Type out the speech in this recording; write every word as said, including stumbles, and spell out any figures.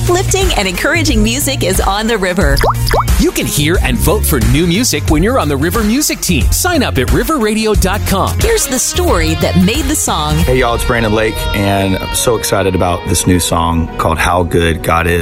Uplifting and encouraging music is on the river. You can hear and vote for new music when you're on the River Music team. Sign up at river radio dot com. Here's the story that made the song. Hey, y'all, it's Brandon Lake, and I'm so excited about this new song called How Good God Is.